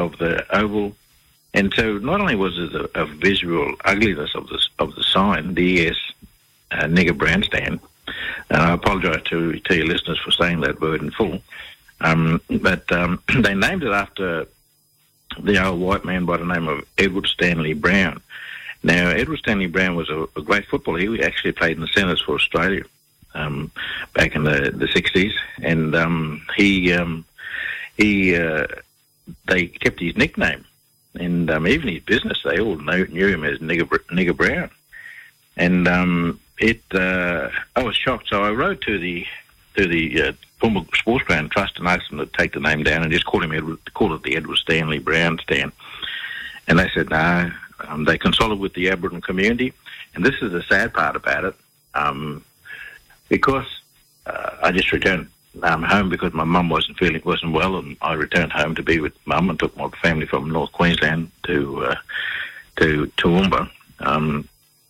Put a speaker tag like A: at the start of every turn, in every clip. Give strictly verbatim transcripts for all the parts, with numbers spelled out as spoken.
A: of the oval. And so not only was it a, a visual ugliness of the, of the sign, the E S uh, nigger brown stand, and I apologise to, to your listeners for saying that word in full, um, but um, they named it after the old white man by the name of Edward Stanley Brown. Now, Edward Stanley Brown was a, a great footballer. He actually played in the Centres for Australia um, back in the, the sixties, and um, he um, he uh, they kept his nickname, and um, even his business, they all knew, knew him as Nigger, Nigger Brown. And um, it, uh, I was shocked, so I wrote to the to the uh, Toowoomba Sports Ground Trust and asked them to take the name down and just call him Edward, call it the Edward Stanley Brown Stand. And they said no. Um, they consulted with the Aboriginal community, and this is the sad part about it, um, because uh, I just returned um, home because my mum wasn't feeling wasn't well, and I returned home to be with mum and took my family from North Queensland to uh, to Toowoomba. Um,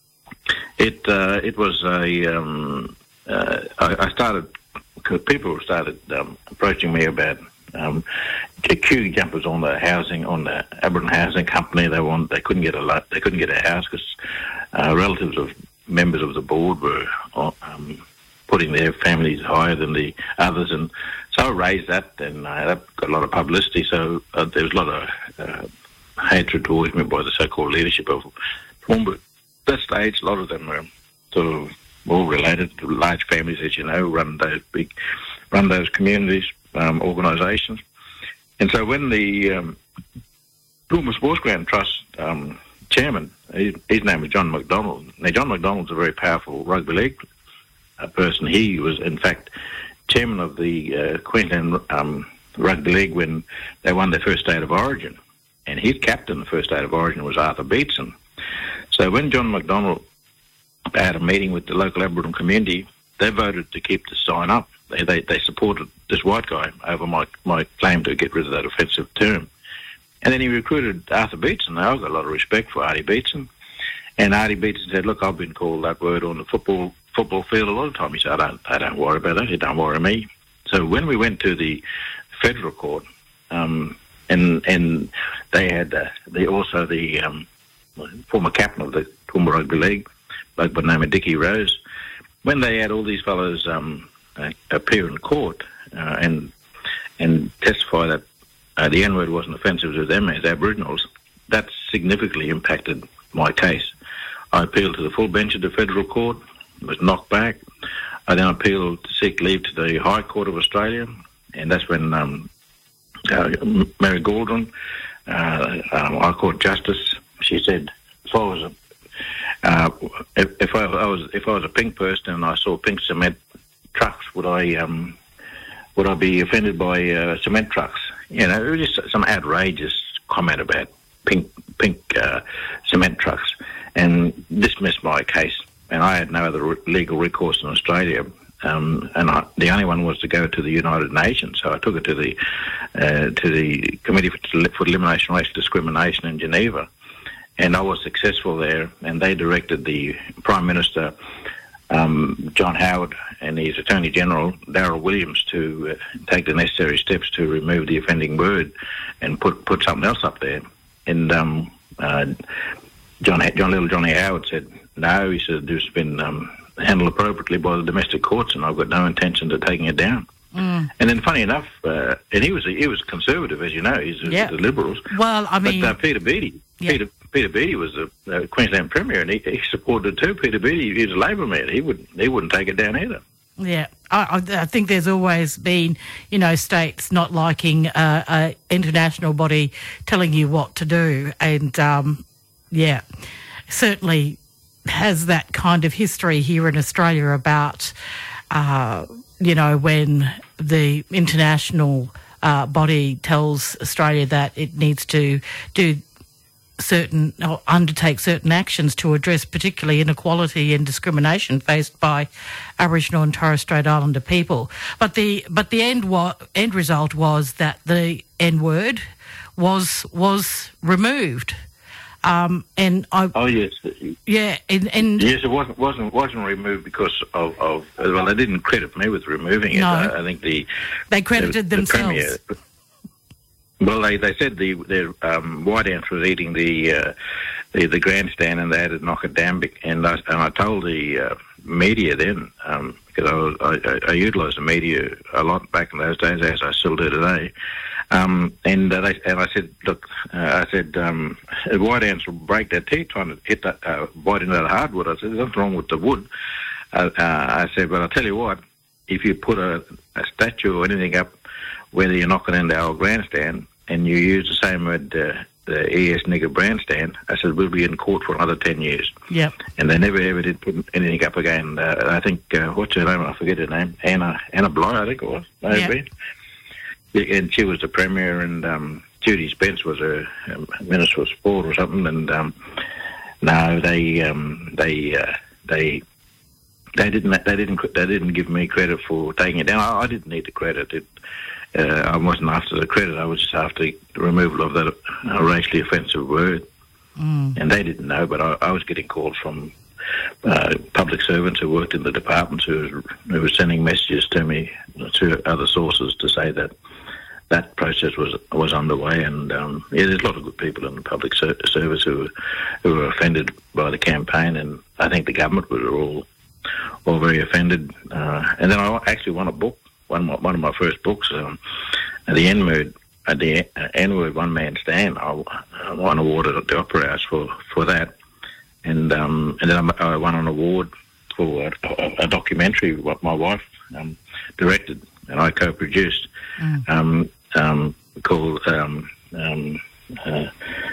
A: it uh, it was a um, uh, I, I started because people started um, approaching me about. Um, queue jumpers on the housing on the Aboriginal Housing Company. They want they couldn't get a they couldn't get a house because uh, relatives of members of the board were um, putting their families higher than the others, and so I raised that, and uh, that got a lot of publicity. So uh, there was a lot of uh, hatred towards me by the so-called leadership of Toowoomba. At that stage, a lot of them were sort of all related to large families, as you know, run those big run those communities. Um, organisations. And so when the um, Toowoomba Sports Ground Trust um, chairman, his, his name was John McDonald. Now, John McDonald's a very powerful rugby league uh, person. He was, in fact, chairman of the uh, Queensland um, Rugby League when they won their first state of origin. And his captain, the first state of origin, was Arthur Beetson. So when John McDonald had a meeting with the local Aboriginal community, they voted to keep the sign up. They, they they supported this white guy over my my claim to get rid of that offensive term. And then he recruited Arthur Beetson. Now, I've got a lot of respect for Artie Beetson. And Artie Beetson said, look, I've been called that word on the football football field a lot of time. He said, I don't, I don't worry about that. It don't worry me. So when we went to the federal court, um, and and they had uh, the, also the um, former captain of the Toowoomba Rugby League, bloke by the name of Dickie Rose, when they had all these fellows um, uh, appear in court uh, and and testify that uh, the N-word wasn't offensive to them as Aboriginals, that significantly impacted my case. I appealed to the full bench of the federal court, was knocked back. I then appealed to seek leave to the High Court of Australia, and that's when um, uh, Mary Gordon, uh, um, High Court Justice, she said, if I was a Uh, if, if I, I was if I was a pink person and I saw pink cement trucks, would I um, would I be offended by uh, cement trucks? You know, it was just some outrageous comment about pink pink uh, cement trucks, and dismissed my case. And I had no other re- legal recourse in Australia, um, and I, the only one was to go to the United Nations. So I took it to the uh, to the Committee for, for Elimination of Racial Discrimination in Geneva. And I was successful there, and they directed the Prime Minister, um, John Howard, and his Attorney General, Darryl Williams, to uh, take the necessary steps to remove the offending word and put put something else up there. And um, uh, John, John Little Johnny Howard said, no, he said, this has been um, handled appropriately by the domestic courts, and I've got no intention of taking it down. Mm. And then, funny enough, uh, and he was he was conservative, as you know, he's yeah. the Liberals.
B: Well, I mean,
A: but uh, Peter Beattie, yeah. Peter Peter Beattie was the uh, Queensland Premier, and he, he supported it too. Peter Beattie, he was a Labor man. He would he wouldn't take it down either.
B: Yeah, I, I think there's always been, you know, states not liking uh, an international body telling you what to do, and um, yeah, certainly has that kind of history here in Australia about. Uh, you know, when the international uh, body tells Australia that it needs to do certain, or undertake certain actions to address particularly inequality and discrimination faced by Aboriginal and Torres Strait Islander people. But the but the end wa- end result was that the N-word was was removed. Um, and I,
A: oh yes,
B: yeah, and, and
A: yes, it wasn't wasn't wasn't removed because of, of well, they didn't credit me with removing it.
B: No,
A: I, I think the
B: they credited
A: the,
B: themselves.
A: The Well, they, they said the the um, white ants was eating the, uh, the the grandstand, and they had to knock it down. And I, and I told the uh, media then, um, because I, was, I, I utilised the media a lot back in those days, as I still do today. Um, and uh, they, and I said, look, uh, I said, um, white ants will break their teeth trying to hit that, uh, bite into that hardwood. I said, there's nothing wrong with the wood. Uh, uh, I said, but I'll tell you what, if you put a, a statue or anything up, whether you're knocking into our grandstand, and you use the same word, uh, the E S nigger grandstand, I said, we'll be in court for another ten years.
B: Yep.
A: And they never ever did put anything up again. Uh, I think, uh, what's her name? I forget her name. Anna Anna Bligh, I think it was. Maybe. Yep. And she was the Premier, and um, Judy Spence was a, a Minister of Sport or something. And um, no, they um, they uh, they they didn't they didn't they didn't give me credit for taking it down. I, I didn't need the credit. It, Uh, I wasn't after the credit. I was just after the removal of that uh, racially offensive word. Mm. And they didn't know, but I, I was getting calls from uh, public servants who worked in the departments who, who were sending messages to me to other sources to say that that process was was underway. And um, yeah, there's a lot of good people in the public ser- service who who were offended by the campaign, and I think the government were all all very offended. Uh, and then I actually won a book. One of, my, one of my first books, um, the N-word, uh, the uh, N-word One Man Stand. I, I won an award at the Opera House for, for that, and um, and then I, I won an award for a, a, a documentary what my wife um, directed and I co-produced, mm. um, um, called um, um, uh,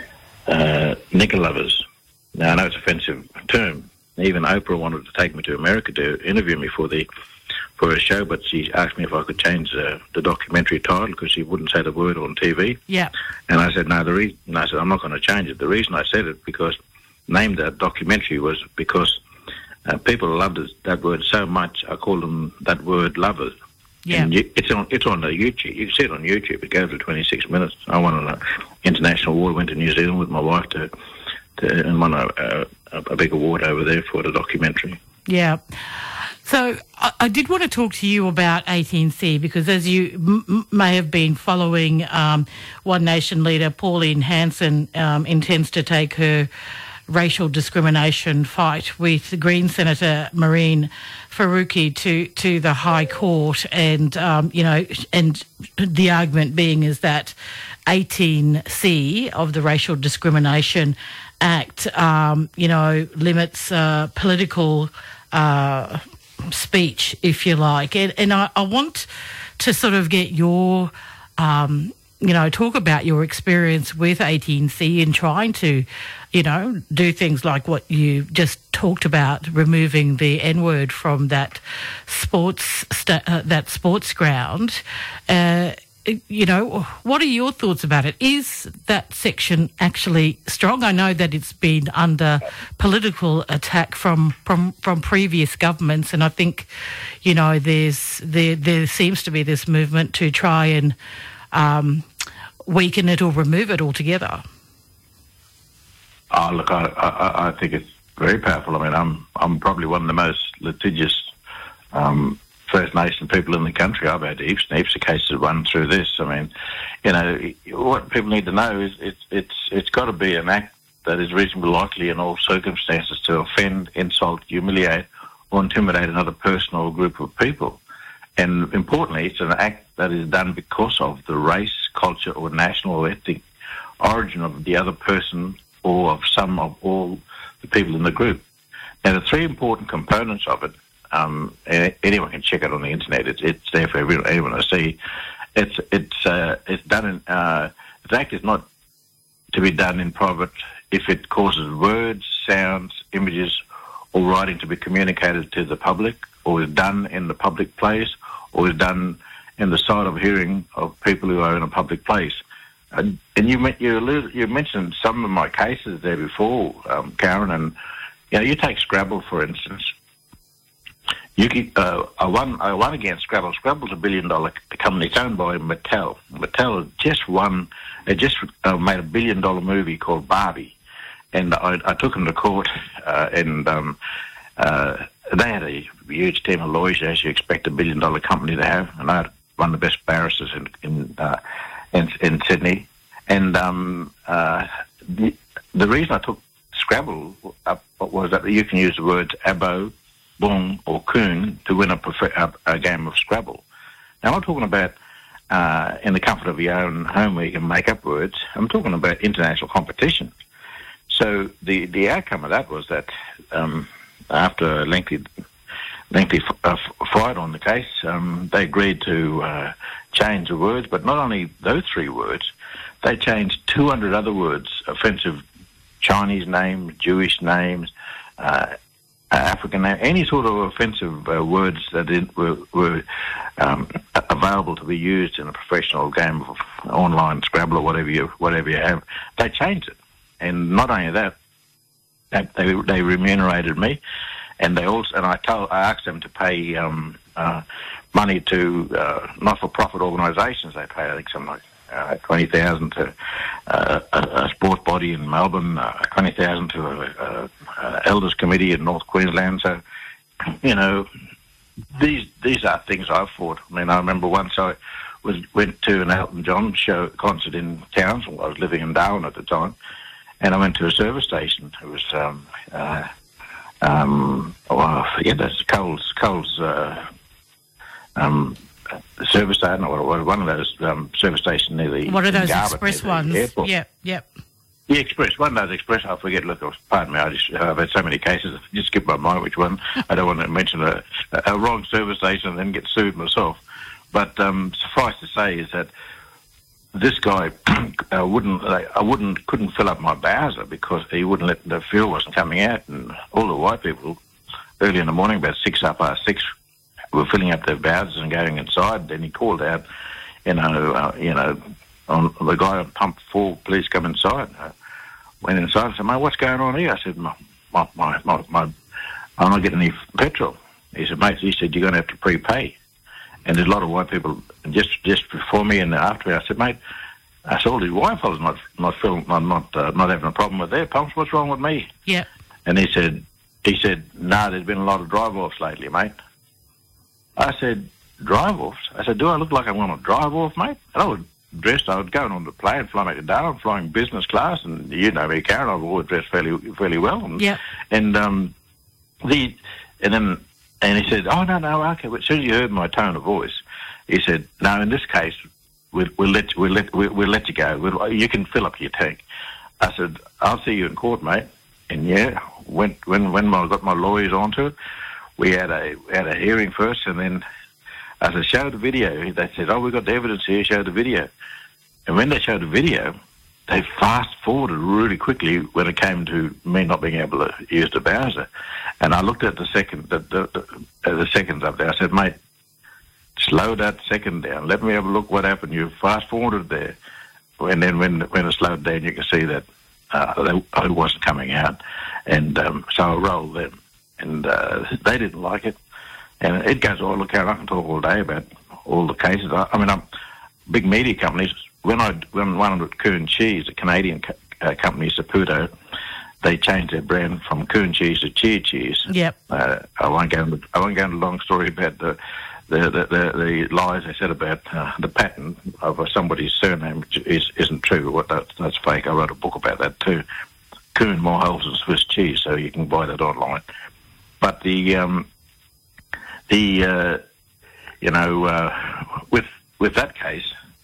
A: uh, Nigger Lovers. Now I know it's an offensive term. Even Oprah wanted to take me to America to interview me for the. for a show, but she asked me if I could change uh, the documentary title because she wouldn't say the word on T V.
B: Yeah.
A: And I said, no, the reason, I said, I'm not going to change it. The reason I said it because named that documentary was because uh, people loved it, that word so much, I called them that word lovers.
B: Yeah.
A: And you, it's on it's on the YouTube. You can see it on YouTube. It goes for twenty-six minutes. I won an international award, went to New Zealand with my wife to, to and won a, a, a big award over there for the documentary.
B: Yeah. So I, I did want to talk to you about eighteen C because as you m- may have been following, um, One Nation leader Pauline Hanson um, intends to take her racial discrimination fight with the Green Senator Mehreen Faruqi to, to the High Court, and um, you know, and the argument being is that eighteen C of the Racial Discrimination Act, um, you know, limits uh, political uh, speech, if you like, and, and I, I want to sort of get your, um, you know, talk about your experience with eighteen C in trying to, you know, do things like what you just talked about, removing the N-word from that sports sta- uh, that sports ground. Uh, you know, what are your thoughts about it? Is that section actually strong? I know that it's been under political attack from from, from previous governments, and I think, you know, there's there there seems to be this movement to try and um, weaken it or remove it altogether.
A: Oh, look, I, I I think it's very powerful. I mean, I'm I'm probably one of the most litigious Um, First Nation people in the country. I've had heaps and heaps of cases run through this. I mean, you know, what people need to know is it's it's it's got to be an act that is reasonably likely in all circumstances to offend, insult, humiliate, or intimidate another person or group of people. And importantly, it's an act that is done because of the race, culture, or national or ethnic origin of the other person or of some of all the people in the group. Now, the three important components of it, Um, anyone can check it on the internet. It's it's there for everyone, everyone to see. It's it's uh, it's done in. Uh, the act is not to be done in private if it causes words, sounds, images, or writing to be communicated to the public, or is done in the public place, or is done in the sight of hearing of people who are in a public place. And, and you you you mentioned some of my cases there before, um, Karen, and you know, you take Scrabble for instance. You could, uh, I won. I won against Scrabble. Scrabble's a billion-dollar company. It's owned by Mattel. Mattel just won. They just uh, made a billion-dollar movie called Barbie, and I, I took them to court, uh, and um, uh, they had a huge team of lawyers, as you expect a billion-dollar company to have, and I had one of the best barristers in in, uh, in, in Sydney. And um, uh, the, the reason I took Scrabble up was that you can use the words abo, boom, or coon to win a, a, a game of Scrabble. Now, I'm not talking about uh, in the comfort of your own home where you can make up words. I'm talking about international competition. So the, the outcome of that was that um, after a lengthy lengthy f- uh, fight on the case, um, they agreed to uh, change the words, but not only those three words, they changed two hundred other words, offensive Chinese names, Jewish names, uh, African names, any sort of offensive uh, words that it were, were um, available to be used in a professional game of online Scrabble or whatever you whatever you have. They changed it, and not only that, they they remunerated me, and they also and I told I asked them to pay um, uh, money to uh, not-for-profit organisations. They pay I think something like uh, twenty thousand to uh, a, a sports body in Melbourne, uh, twenty thousand to a, a, a elders committee in North Queensland. So, you know, these these are things I've fought. I mean, I remember once I was went to an Elton John show concert in Townsville. I was living in Darwin at the time, and I went to a service station. It was um, uh, um, oh, I forget that's Coles Coles uh, um. service station, or one of those um, service stations near the...
B: What are those
A: Garbutt,
B: express
A: the
B: ones?
A: Airport.
B: Yep, yep.
A: The express, one of those express, I forget, look, pardon me, I just, I've had so many cases, I just skip my mind which one. I don't want to mention a, a wrong service station and then get sued myself. But um, suffice to say is that this guy uh, wouldn't, I wouldn't, couldn't fill up my Bowser because he wouldn't let, the fuel wasn't coming out, and all the white people, early in the morning, about six up past six, were filling up their Bowsers and going inside. Then he called out, you know, uh, you know, on the guy on pump four, please come inside. I went inside and said, mate, what's going on here? I said, my, my, my, my, my I'm not getting any petrol. He said, mate, he said, you're going to have to prepay. And there's a lot of white people just just before me and after me. I said, mate, I said, all these white fellas not not filling, not not, uh, not having a problem with their pumps. What's wrong with me?
B: Yeah.
A: And he said, he said, no, nah, there's been a lot of drive-offs lately, mate. I said, drive-offs? I said, do I look like I'm going to drive off, mate? And I was dressed, I would go on the plane, fly back to Darwin, flying business class, and you know me, Karen, I've always dressed fairly fairly well. And,
B: yeah.
A: And, um, the, and then, and he said, oh, no, no, okay, but as soon as you heard my tone of voice, he said, no, in this case, we'll, we'll, let, we'll, let, we'll, we'll let you go. We'll, you can fill up your tank. I said, I'll see you in court, mate. And yeah, when, when, when I got my lawyers onto it, we had a had a hearing first, and then I said, show the video. They said, oh, we've got the evidence here, show the video. And when they showed the video, they fast-forwarded really quickly when it came to me not being able to use the Bowser. And I looked at the second, the, the, the, the seconds up there. I said, mate, slow that second down. Let me have a look what happened. You fast-forwarded there. And then when, when it slowed down, you can see that uh, it wasn't coming out. And um, so I rolled them. And uh, they didn't like it. And it goes on. Look, I can talk all day about all the cases. I, I mean, I'm, big media companies, when I when one of Coon Cheese, a Canadian co- uh, company, Saputo, they changed their brand from Coon Cheese to Cheer Cheese.
B: Yep.
A: Uh, I won't go into, I won't go into a long story about the the, the, the, the lies they said about uh, the patent of somebody's surname, which is, isn't true. What that, that's fake. I wrote a book about that too. Coon more wholes than Swiss cheese, so you can buy that online. But the, um, the uh, you know, uh, with with that case,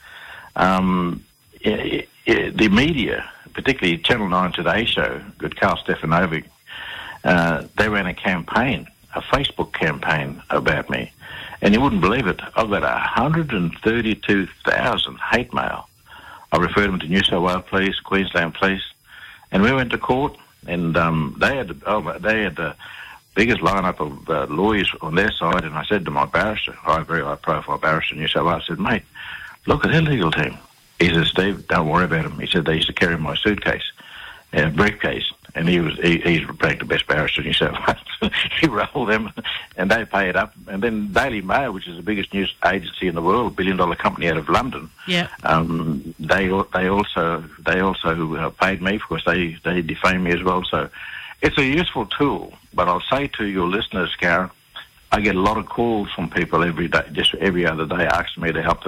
A: um, it, it, the media, particularly Channel nine Today Show, good Carl Stefanovic, uh, they ran a campaign, a Facebook campaign about me. And you wouldn't believe it, I've got one hundred thirty-two thousand hate mail. I referred them to New South Wales Police, Queensland Police, and we went to court, and um, they had oh, they had the biggest lineup of uh, lawyers on their side, and I said to my barrister, a very high-profile barrister in New South Wales, I said, mate, look at their legal team. He said, Steve, don't worry about them. He said, they used to carry my suitcase, a briefcase, and he was he, he's the best barrister in New South Wales. He rolled them, and they pay it up. And then Daily Mail, which is the biggest news agency in the world, a billion-dollar company out of London,
B: yeah,
A: um, they they also they also uh, paid me because they they defamed me as well. So it's a useful tool. But I'll say to your listeners, Karen, I get a lot of calls from people every day, just every other day, asking me to help them with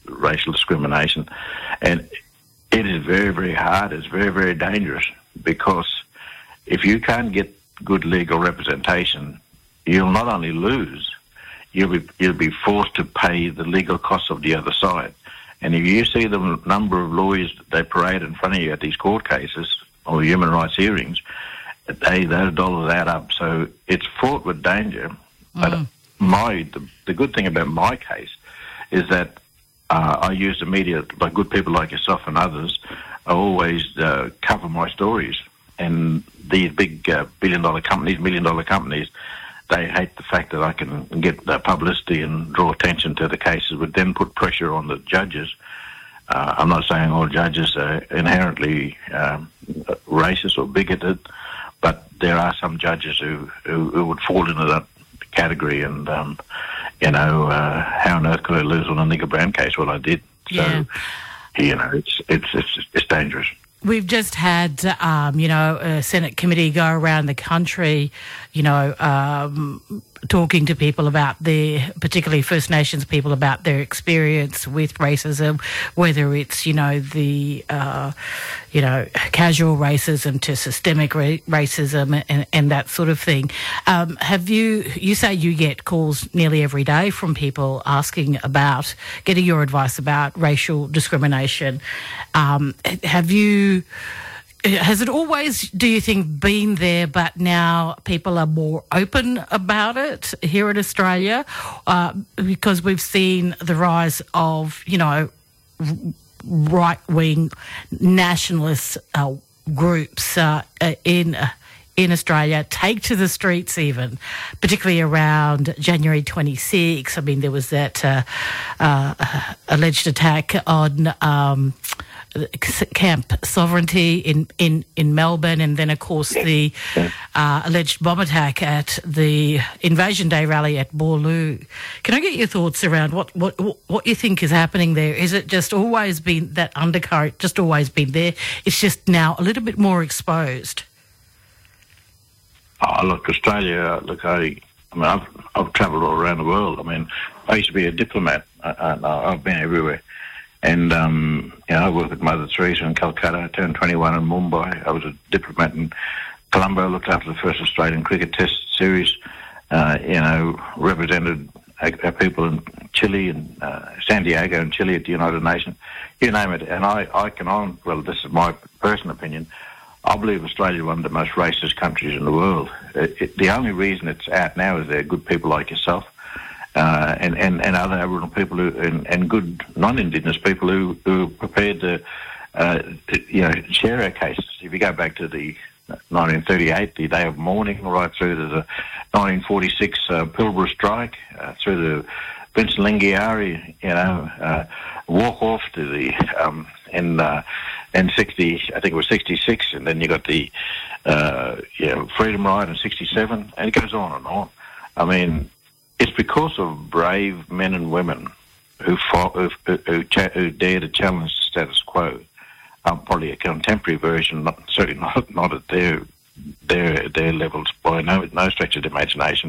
A: racial discrimination. And it is very, very hard. It's very, very dangerous, because if you can't get good legal representation, you'll not only lose, you'll be, you'll be forced to pay the legal costs of the other side. And if you see the number of lawyers they parade in front of you at these court cases or human rights hearings, they, those dollars add up. So it's fraught with danger. Mm. But my the, the good thing about my case is that uh, I use the media, like good people like yourself and others, I always uh, cover my stories. And these big uh, billion-dollar companies, million-dollar companies, they hate the fact that I can get uh, publicity and draw attention to the cases, but then put pressure on the judges. Uh, I'm not saying all judges are inherently um, racist or bigoted, but there are some judges who, who, who would fall into that category. And, um, you know, uh, how on earth could I lose on a Nigger Brand case? Well, I did.
B: Yeah.
A: So, you know, it's, it's, it's, it's dangerous.
B: We've just had, um, you know, a Senate committee go around the country, you know, um, talking to people about their, particularly First Nations people, about their experience with racism, whether it's, you know, the, uh, you know, casual racism to systemic ra- racism and, and that sort of thing. Um, have you, you say you get calls nearly every day from people asking about, getting your advice about racial discrimination. Um, have you, has it always, do you think, been there, but now people are more open about it here in Australia? Uh, because we've seen the rise of, you know, right-wing nationalist uh, groups uh, in uh, in Australia take to the streets, even, particularly around January twenty-sixth. I mean, there was that uh, uh, alleged attack on Um, Camp Sovereignty in, in, in Melbourne, and then, of course, the uh, alleged bomb attack at the Invasion Day rally at Boorloo. Can I get your thoughts around what, what, what you think is happening there? Is it just always been that undercurrent, just always been there? It's just now a little bit more exposed?
A: Oh, look, Australia, look, I, I mean, I've, I've travelled all around the world. I mean, I used to be a diplomat. I, I, I've been everywhere. And, um, you know, I worked with Mother Teresa in Calcutta. I turned twenty-one in Mumbai. I was a diplomat in Colombo, looked after the first Australian cricket test series, uh, you know, represented our people in Chile and uh, San Diego and Chile at the United Nations, you name it. And I, I can, on, well, this is my personal opinion, I believe Australia is one of the most racist countries in the world. It, it, the only reason it's out now is there are good people like yourself. Uh, and, and, and other Aboriginal people who, and, and good non-Indigenous people who, who are prepared to, uh, to, you know, share our cases. If you go back to the nineteen thirty-eight, the Day of Mourning, right through to the nineteen forty-six uh, Pilbara strike, uh, through the Vincent Lingiari, you know, uh, walk off to the, um, in, uh, in sixty, I think it was sixty-six, and then you got the, uh, you know, Freedom Ride in sixty-seven, and it goes on and on. I mean, it's because of brave men and women who fought, who, who, who, who dare to challenge the status quo. Um, probably a contemporary version, not certainly not not at their their their levels by no no stretch of the imagination.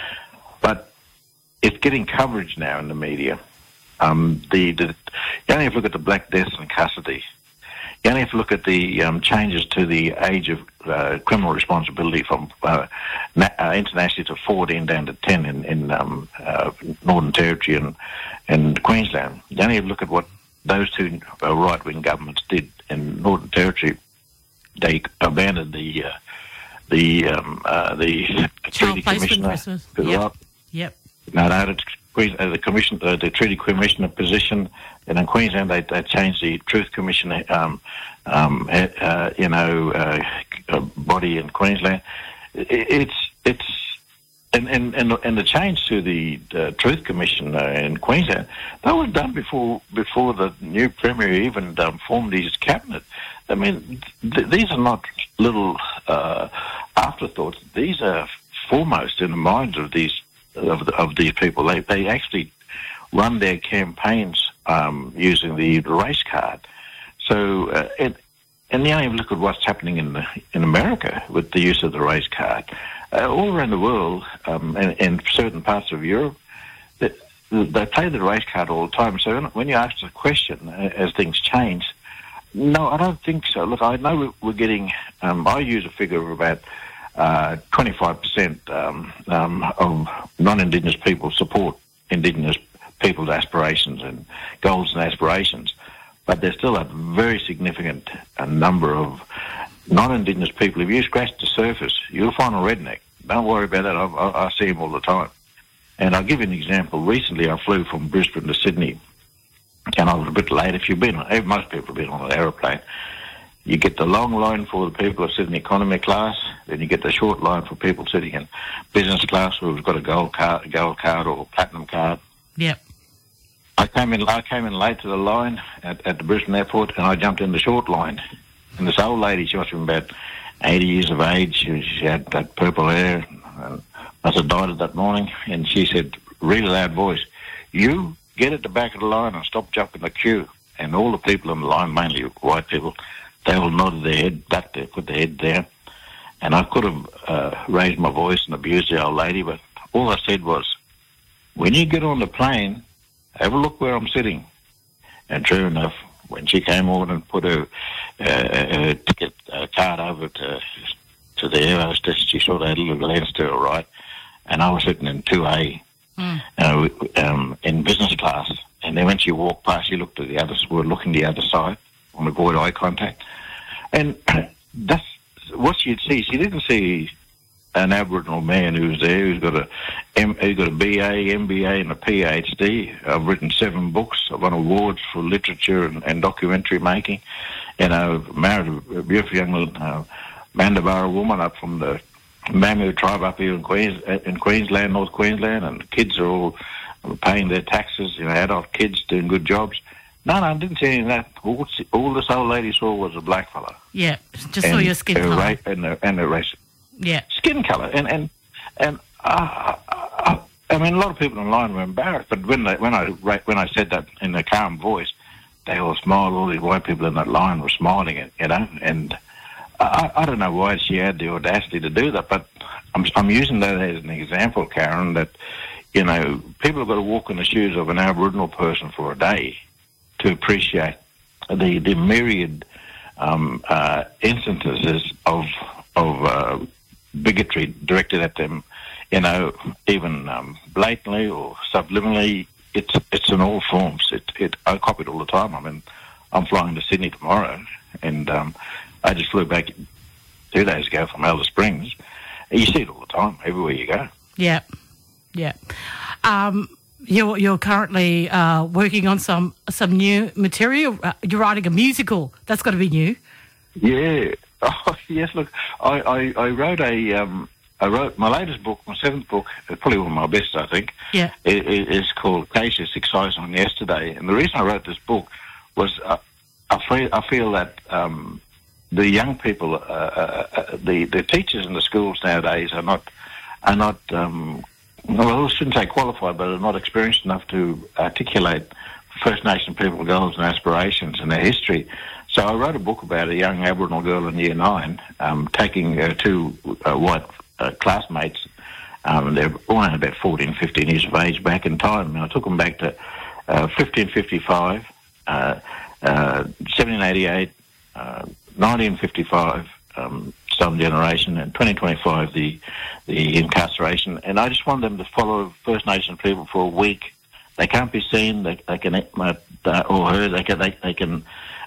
A: But it's getting coverage now in the media. Um, the, the you only have to look at the black deaths in custody. You only have to look at the um, changes to the age of uh, criminal responsibility from uh, na- uh, internationally to fourteen down to ten in, in um, uh, Northern Territory and, and Queensland. You only have to look at what those two uh, right-wing governments did in Northern Territory. They abandoned the uh, the um, uh, the Treaty Commissioner.
B: Yep. Yep.
A: No, no, the, uh, the commission, uh, the Treaty Commissioner position, and in Queensland they, they changed the Truth Commission, um, um, uh, you know, uh, body in Queensland. It, it's it's and, and and and the change to the uh, Truth Commission uh, in Queensland, that was done before before the new Premier even um, formed his cabinet. I mean, th- these are not little uh, afterthoughts. These are foremost in the minds of these. Of, the, of these people. They they actually run their campaigns um, using the race card. So, uh, it, and now you look at what's happening in the, in America with the use of the race card. Uh, all around the world, um, and in certain parts of Europe, that they play the race card all the time. So when you ask the question, as things change, no, I don't think so. Look, I know we're getting, um, I use a figure of about uh, twenty-five percent um, um, of non-Indigenous people support Indigenous people's aspirations and goals and aspirations. But there's still a very significant uh, number of non-Indigenous people. If you scratch the surface, you'll find a redneck. Don't worry about that. I, I, I see them all the time. And I'll give you an example. Recently, I flew from Brisbane to Sydney, and I was a bit late. If you've been, most people have been on an aeroplane. You get the long line for the people who sit in economy class, then you get the short line for people sitting in business class who've got a gold card, gold card or platinum card.
B: Yep.
A: I came in. I came in late to the line at, at the Brisbane airport, and I jumped in the short line. And this old lady, she was about eighty years of age. She, she had that purple hair. And must have died that morning. And she said, really loud voice, "You get at the back of the line and stop jumping the queue." And all the people in the line, mainly white people, they all nodded their head back there, put their head down. And I could have uh, raised my voice and abused the old lady, but all I said was, when you get on the plane, have a look where I'm sitting. And true enough, when she came on and put her, uh, her ticket uh, card over to to the air hostess, she sort of had a little glance to her right, and I was sitting in two A, mm. uh, um, in business class. And then when she walked past, she looked at the other, we were looking the other side, on avoid eye contact. And that's what she'd see. She didn't see an Aboriginal man who's there, who's got a, M, who's got a B A, M B A and a P H D. I've written seven books. I've won awards for literature and, and documentary making. And I've married a beautiful young uh, Mandabara woman up from the Mamu tribe up here in, Queens, in Queensland, North Queensland, and the kids are all paying their taxes, you know, adult kids doing good jobs. No, no, I didn't see any of that. All, all this old lady saw was a black fella.
B: Yeah, just saw your skin colour.
A: Ra- and the, and the race.
B: Yeah.
A: Skin colour. And, and, and uh, uh, I mean, a lot of people in line were embarrassed, but when, they, when, I, when I said that in a calm voice, they all smiled. All these white people in that line were smiling, you know, and I, I don't know why she had the audacity to do that, but I'm, I'm using that as an example, Karen, that, you know, people have got to walk in the shoes of an Aboriginal person for a day to appreciate the, the myriad um, uh, instances of of uh, bigotry directed at them, you know, even um, blatantly or subliminally. It's it's in all forms. It, it I copy it all the time. I mean, I'm flying to Sydney tomorrow, and um, I just flew back two days ago from Alice Springs. You see it all the time, everywhere you go.
B: Yeah, yeah. Um, you're you're currently uh, working on some some new material. Uh, you're writing a musical. That's got to be new.
A: Yeah. Oh yes. Look, I, I, I wrote a um, I wrote my latest book, my seventh book, probably one of my best, I think.
B: Yeah.
A: It, it, it's called Cases Excised on Yesterday, and the reason I wrote this book was uh, I feel I feel that um, the young people, uh, uh, the the teachers in the schools nowadays are not are not um, well, I shouldn't say qualified, but are not experienced enough to articulate First Nation people goals and aspirations and their history. So I wrote a book about a young Aboriginal girl in year nine um, taking her two uh, white uh, classmates. Um, they're all about fourteen, fifteen years of age back in time. And I took them back to uh, fifteen fifty-five, uh, uh, seventeen eighty-eight, uh, nineteen fifty-five, um, some generation, and twenty twenty-five, the the incarceration. And I just want them to follow First Nation people for a week. They can't be seen. They, they can uh, or heard. They can they, they can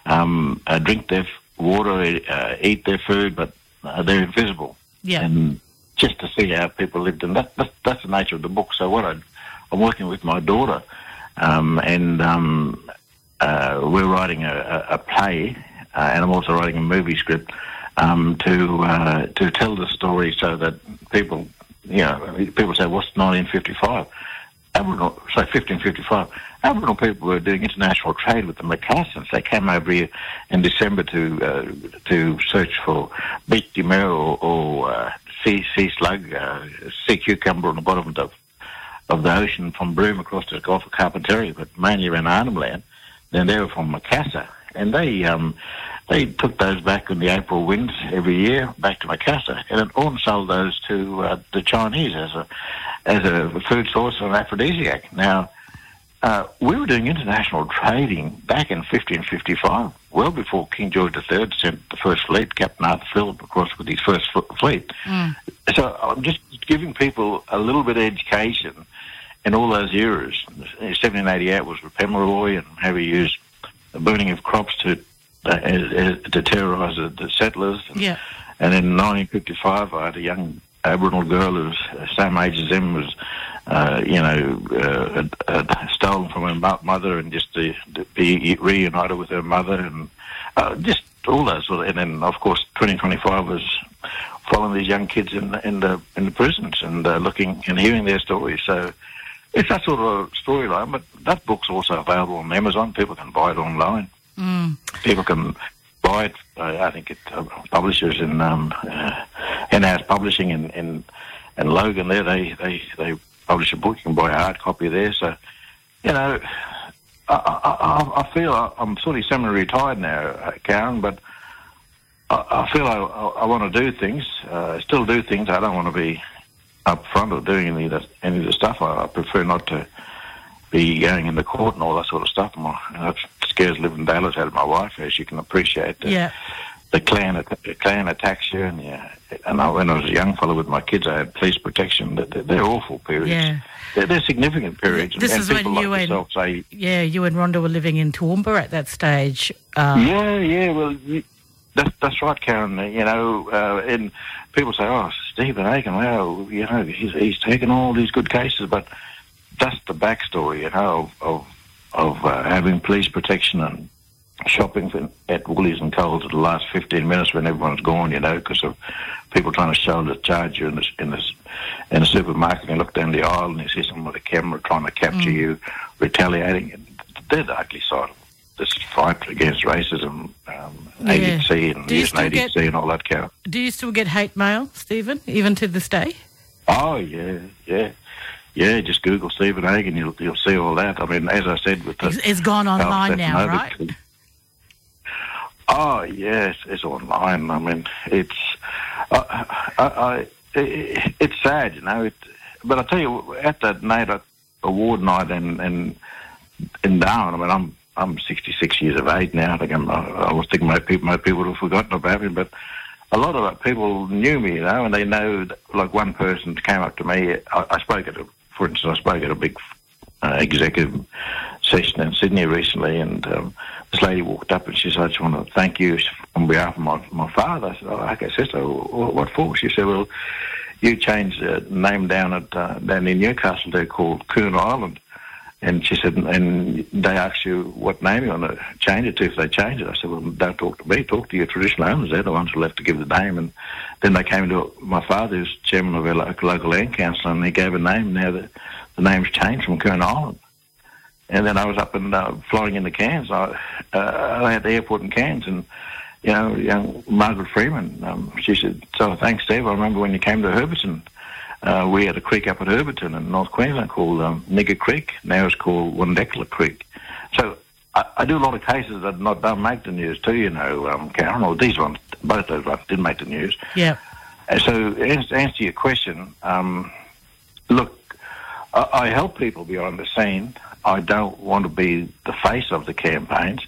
A: um, uh, drink their water, uh, eat their food, but uh, they're invisible.
B: Yeah.
A: And just to see how people lived, and that, that that's the nature of the book. So what I, I'm working with my daughter, um, and um, uh, we're writing a, a play, uh, and I'm also writing a movie script um, to uh, to tell the story so that people, you know, people say, "What's nineteen fifty-five?" Aboriginal, say fifteen fifty-five, Aboriginal people were doing international trade with the Macassans. They came over here in December to uh, to search for beach demur or, or uh, sea sea slug, uh, sea cucumber on the bottom of the, of the ocean from Broome across to the Gulf of Carpentaria, but mainly around Arnhem Land. Then they were from Macassar, and they um, they took those back in the April winds every year back to Macassar, and then on sold those to uh, the Chinese as a as a food source and aphrodisiac. Now, uh, we were doing international trading back in fifteen fifty-five, well before King George the Third sent the first fleet, Captain Arthur Phillip, across with his first fleet. Mm. So I'm just giving people a little bit of education in all those eras. seventeen eighty-eight was with Pomeroy and how we used the burning of crops to uh, to terrorise the, the settlers. And,
B: yeah.
A: and in nineteen fifty-five, I had a young Aboriginal girl who was the same age as them, was, uh, you know, uh, uh, stolen from her mother, and just to, to be reunited with her mother, and uh, just all those. And then, of course, twenty twenty-five was following these young kids in, in the in the prisons and uh, looking and hearing their stories. So it's that sort of storyline, but that book's also available on Amazon. People can buy it online.
B: Mm.
A: People can buy it. Uh, I think it uh, publishers in um, uh, in-house publishing in, in in Logan there. They, they they publish a book. You can buy a hard copy there. So you know, I I, I feel I'm sort of semi-retired now, uh, Karen, but I, I feel I, I, I want to do things. Uh, I still do things. I don't want to be up front of doing any of the, any of the stuff. I, I prefer not to be going in the court and all that sort of stuff. My, that scares living daylights out of my wife, as you can appreciate. The,
B: yeah.
A: the clan the clan attacks you, and yeah. And I, when I was a young fellow with my kids, I had police protection. They're, they're awful periods.
B: Yeah.
A: They're, they're significant periods.
B: This
A: and
B: is
A: people
B: when you
A: like
B: and
A: yourself say,
B: yeah, you and Rhonda were living in Toowoomba at that stage. Um,
A: yeah, yeah. Well, you, that's that's right, Karen. You know, uh, and people say, "Oh, Stephen Aiken, well, you know, he's he's taken all these good cases," but that's the backstory, you know, of of, of uh, having police protection and shopping for, at Woolies and Coles at the last fifteen minutes when everyone's gone, you know, because of people trying to shoulder charge you in the in the in the supermarket. And you look down the aisle and you see someone with a camera trying to capture mm. you, retaliating. And they're the ugly side of this fight against racism, um, yeah. A D C and U S A D C get, and all that kind of.
B: Do you still get hate mail, Stephen, even to this day?
A: Oh, yeah, yeah. Yeah, just Google Stephen Aiken, you'll, you'll see all that. I mean, as I said... with the
B: It's, it's gone online now, right?
A: To, oh, yes, it's online. I mean, it's... I, I, I, it, it's sad, you know. It, but I tell you, at that night, award night in, in, in Darwin, I mean, I'm I'm sixty-six years of age now. I think I'm, I was thinking most people, most people would have forgotten about me, but a lot of people knew me, you know, and they know, that, like one person came up to me. I, I spoke at a, for instance, I spoke at a big uh, executive session in Sydney recently, and um, this lady walked up and she said, "I just want to thank you on behalf of my, my father." I said, "Oh, okay, sister, what for?" She said, "Well, you changed the name down at uh, down in Newcastle there called Coon Island." And she said, and they asked you what name you want to change it to if they change it. I said, well, don't talk to me, talk to your traditional owners. They're the ones who left to give the name. And then they came to my father, who's chairman of our local, local land council, and he gave a name. Now the, the name's changed from Coon Island. And then I was up and uh, flying into Cairns. I, uh, I had the airport in Cairns, and, you know, young Margaret Freeman, um, she said, "So thanks, Steve. I remember when you came to Herberton. Uh, we had a creek up at Herberton in North Queensland called um, Nigger Creek. Now it's called Wandekla Creek." So I, I do a lot of cases that not don't make the news too, you know, um, Karen. Or these ones, both those ones didn't make the news.
B: Yeah.
A: And so to answer your question, um, look, I, I help people behind the scene. I don't want to be the face of the campaigns,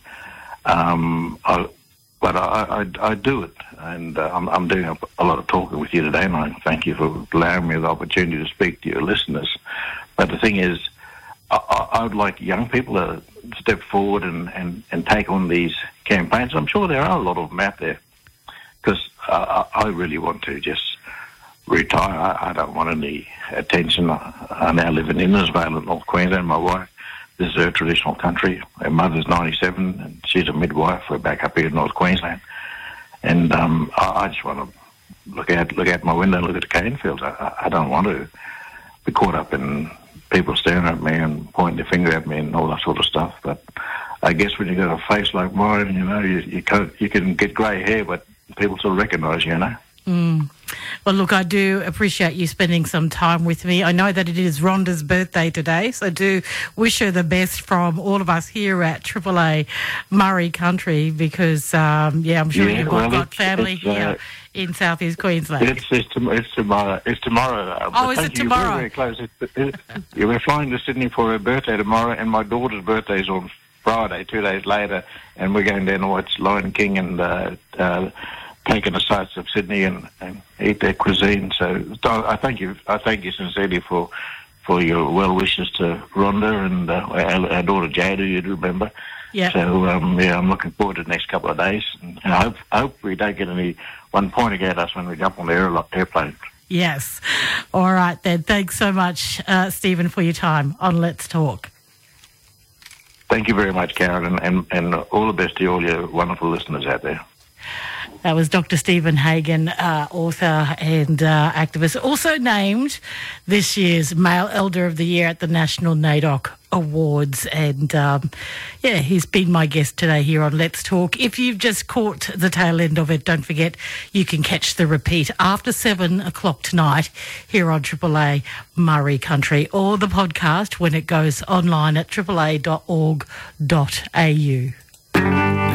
A: um, I, but I, I, I do it. And uh, I'm, I'm doing a, a lot of talking with you today, and I thank you for allowing me the opportunity to speak to your listeners. But the thing is, I, I, I would like young people to step forward and, and, and take on these campaigns. I'm sure there are a lot of them out there, because uh, I really want to just retire. I, I don't want any attention. I, I now live in Innisfail in North Queensland. My wife, this is her traditional country. Her mother's ninety-seven, and she's a midwife. We're back up here in North Queensland. And um, I, I just want to look out, look out my window and look at the cane fields. I, I don't want to be caught up in people staring at me and pointing their finger at me and all that sort of stuff. But I guess when you got a face like mine, you know, you you can, you can get grey hair, but people still recognise you, you know.
B: Mm. Well, look, I do appreciate you spending some time with me. I know that it is Rhonda's birthday today, so do wish her the best from all of us here at Triple A Murray Country, because, um, yeah, I'm sure
A: yeah,
B: you've
A: well,
B: got
A: it's,
B: family
A: it's,
B: here
A: uh,
B: in southeast Queensland?
A: It's, it's, it's tomorrow. It's tomorrow. Uh,
B: oh, is
A: thank
B: it
A: you.
B: tomorrow?
A: Very, very close. It's, it, yeah, we're flying to Sydney for her birthday tomorrow, and my daughter's birthday's on Friday, two days later, and we're going down to watch Lion King and uh, uh, taking the sights of Sydney and, and eat their cuisine. So I thank you. I thank you sincerely for for your well wishes to Rhonda and uh, our, our daughter Jade, who you'd remember.
B: Yeah.
A: So um, yeah, I'm looking forward to the next couple of days, and I hope I hope we don't get any one pointing at us when we jump on the air, airplane.
B: Yes. All right then. Thanks so much, uh, Stephen, for your time on Let's Talk.
A: Thank you very much, Karen, and, and, and all the best to all your wonderful listeners out there.
B: That was Doctor Stephen Hagan, uh, author and uh, activist, also named this year's Male Elder of the Year at the National NAIDOC Awards. And, um, yeah, he's been my guest today here on Let's Talk. If you've just caught the tail end of it, don't forget you can catch the repeat after seven o'clock tonight here on Triple A Murray Country, or the podcast when it goes online at triple a dot org dot a u.